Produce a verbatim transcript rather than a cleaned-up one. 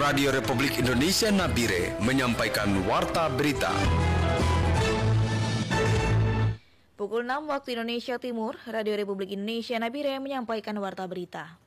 Radio Republik Indonesia Nabire menyampaikan Warta Berita. Pukul enam waktu Indonesia Timur, Radio Republik Indonesia Nabire menyampaikan Warta Berita.